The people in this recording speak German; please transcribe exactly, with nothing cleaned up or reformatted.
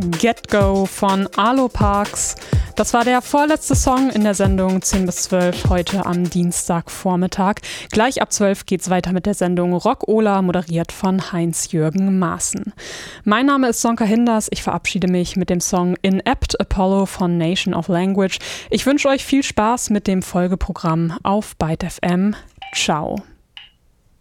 Get Go von Arlo Parks. Das war der vorletzte Song in der Sendung zehn bis zwölf heute am Dienstagvormittag. Gleich ab zwölf geht's weiter mit der Sendung Rock Ola, moderiert von Heinz-Jürgen Maaßen. Mein Name ist Sonka Hinders. Ich verabschiede mich mit dem Song Inept Apollo von Nation of Language. Ich wünsche euch viel Spaß mit dem Folgeprogramm auf Byte F M. Ciao.